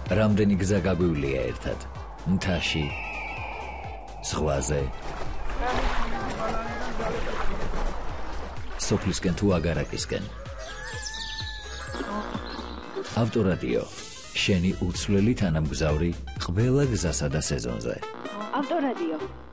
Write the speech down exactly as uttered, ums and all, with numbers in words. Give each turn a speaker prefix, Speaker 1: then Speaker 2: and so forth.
Speaker 1: რამდენი გზა გაგვივლია ერთად. მთაში, ზღვაზე. სოფლისკენ თუ აგარაკისკენ. ავტორადიო. შენი უცვლელი თანამგზავრი ყველა გზასა და სეზონზე.
Speaker 2: ავტორადიო.